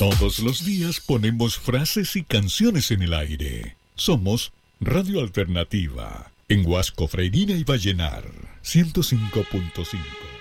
Todos los días ponemos frases y canciones en el aire. Somos Radio Alternativa, en Huasco, Freirina y Vallenar, 105.5.